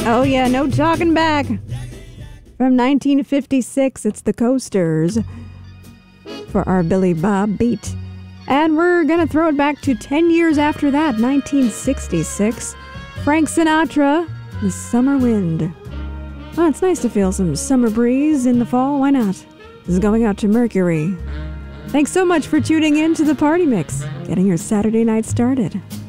Oh yeah, no talking back. From 1956, it's the Coasters for our Billy Bob beat. And we're gonna throw it back to 10 years after that, 1966. Frank Sinatra, The Summer Wind. Oh, it's nice to feel some summer breeze in the fall. Why not? This is going out to Mercury. Thanks so much for tuning in to the Party Mix, getting your Saturday night started.